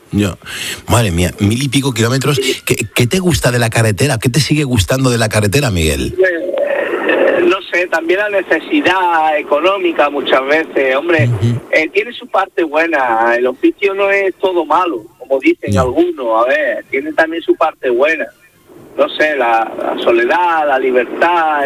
Madre mía, 1000 y pico kilómetros. ¿Qué te gusta de la carretera? ¿Qué te sigue gustando de la carretera, Miguel? No sé, también la necesidad económica muchas veces, hombre, tiene su parte buena, el oficio no es todo malo, como dicen algunos, a ver, tiene también su parte buena, no sé, la soledad, la libertad,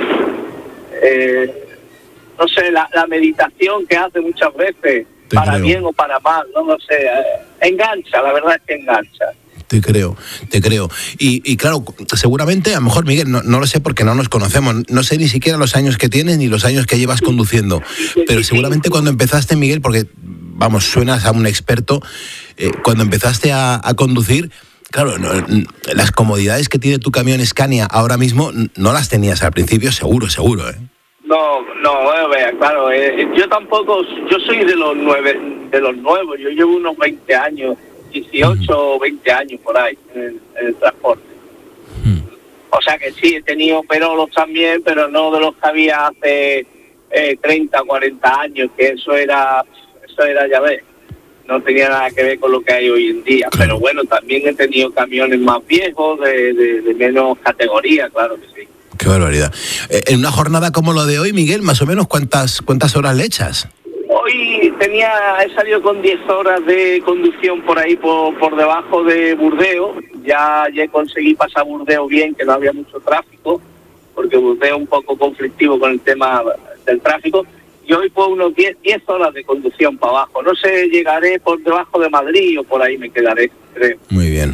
no sé, la meditación que hace muchas veces, para bien o para mal, no lo sé, engancha, la verdad es que engancha. Te creo. Y claro, seguramente, a lo mejor, Miguel, no lo sé porque no nos conocemos, no sé ni siquiera los años que tienes ni los años que llevas conduciendo, pero seguramente cuando empezaste, Miguel, porque, vamos, suenas a un experto, cuando empezaste a conducir, claro, las comodidades que tiene tu camión Scania ahora mismo no las tenías al principio, seguro, ¿eh? No, claro, yo tampoco, yo soy de los nuevos, yo llevo unos 20 años, 18 o 20 años por ahí en el transporte. O sea que sí, he tenido perolos también, pero no de los que había hace 30 o 40 años, que eso era, ya ves, no tenía nada que ver con lo que hay hoy en día. Claro. Pero bueno, también he tenido camiones más viejos, de menos categoría, claro que sí. Qué barbaridad. En una jornada como lo de hoy, Miguel, más o menos, ¿cuántas horas le echas? Hoy he salido con 10 horas de conducción por ahí, por debajo de Burdeos. Ya conseguí pasar Burdeos bien, que no había mucho tráfico, porque Burdeos es un poco conflictivo con el tema del tráfico. Y hoy pues unos 10 horas de conducción para abajo. No sé, llegaré por debajo de Madrid o por ahí me quedaré, creo. Muy bien.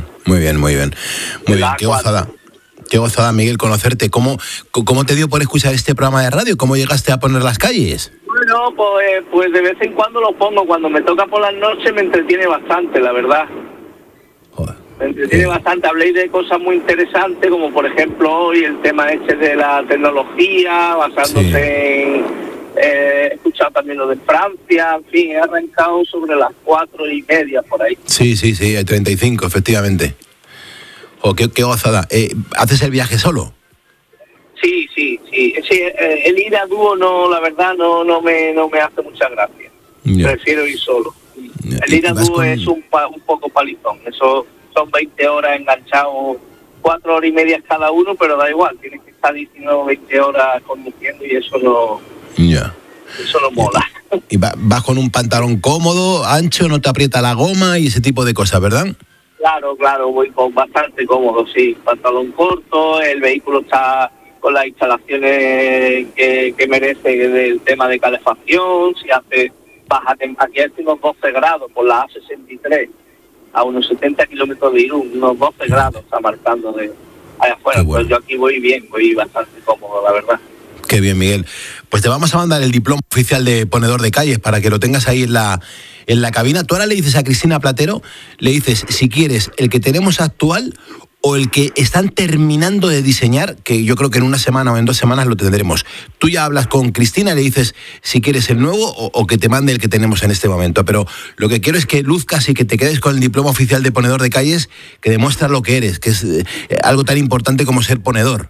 Qué gozada, Miguel, conocerte. ¿Cómo te dio por escuchar este programa de radio? ¿Cómo llegaste a poner las calles? Bueno, pues de vez en cuando lo pongo. Cuando me toca por las noches me entretiene bastante, la verdad. Joder. Me entretiene bastante. Habléis de cosas muy interesantes, como por ejemplo hoy el tema de la tecnología, basándose en... he escuchado también lo de Francia, en fin, he arrancado sobre las 4:30 por ahí. Sí, hay 35, efectivamente. Qué gozada. ¿Haces el viaje solo? Sí. El ir a dúo no, la verdad no me hace mucha gracia. Prefiero ir solo. El ir a dúo es un poco palizón. Eso son 20 horas enganchados, 4 horas y media cada uno, pero da igual, tienes que estar 19 o 20 horas conduciendo y eso no... Eso no mola. Y vas con un pantalón cómodo, ancho, no te aprieta la goma y ese tipo de cosas, ¿verdad? Claro, voy con bastante cómodo, sí. Pantalón corto, el vehículo está con las instalaciones que merece del tema de calefacción, si hace baja temperatura, aquí unos 12 grados por la A63, a unos 70 kilómetros de Irún, unos 12 grados está marcando de allá afuera. Bueno. Pues yo aquí voy bastante cómodo, la verdad. Qué bien, Miguel. Pues te vamos a mandar el diploma oficial de ponedor de calles para que lo tengas ahí en la cabina. Tú ahora le dices a Cristina Platero, le dices si quieres el que tenemos actual o el que están terminando de diseñar, que yo creo que en una semana o en 2 semanas lo tendremos. Tú ya hablas con Cristina y le dices si quieres el nuevo o que te mande el que tenemos en este momento. Pero lo que quiero es que luzcas y que te quedes con el diploma oficial de ponedor de calles, que demuestra lo que eres, que es algo tan importante como ser ponedor.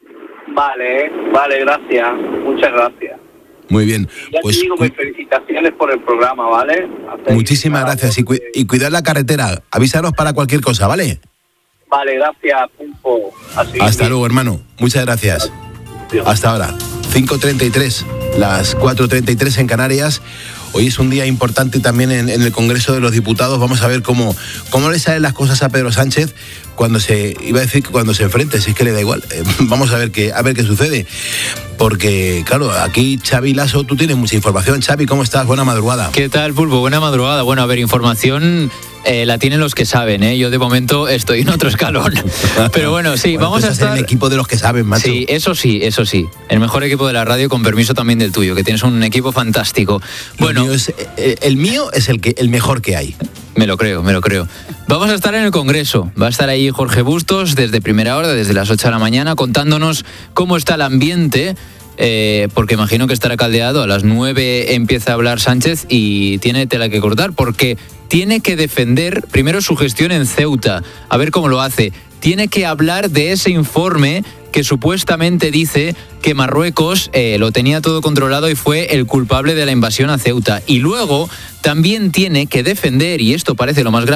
Vale, gracias. Muchas gracias. Muy bien. Ya pues te digo, mis felicitaciones por el programa, ¿vale? Muchísimas gracias. Y cuidar la carretera. Avísanos para cualquier cosa, ¿vale? Vale, gracias, Pulpo. Hasta luego, hermano. Muchas gracias. Adiós. Hasta ahora. 5:33, las 4:33 en Canarias. Hoy es un día importante también en el Congreso de los Diputados. Vamos a ver cómo le salen las cosas a Pedro Sánchez cuando se enfrente, si es que le da igual. Vamos a ver qué sucede. Porque, claro, aquí Xavi Lasso, tú tienes mucha información. Xavi, ¿cómo estás? Buena madrugada. ¿Qué tal, Pulpo? Buena madrugada. Bueno, a ver, información la tienen los que saben, ¿eh? Yo de momento estoy en otro escalón. Pero bueno, sí, vamos a estar... en el equipo de los que saben, macho. Sí, eso sí. El mejor equipo de la radio, con permiso también del tuyo, que tienes un equipo fantástico. Bueno, el mío es el mejor que hay. Me lo creo. Vamos a estar en el Congreso. Va a estar ahí Jorge Bustos desde primera hora, desde las 8 de la mañana, contándonos cómo está el ambiente, porque imagino que estará caldeado. A las 9 empieza a hablar Sánchez y tiene tela que cortar, porque tiene que defender primero su gestión en Ceuta, a ver cómo lo hace. Tiene que hablar de ese informe que supuestamente dice que Marruecos lo tenía todo controlado y fue el culpable de la invasión a Ceuta. Y luego también tiene que defender, y esto parece lo más grave,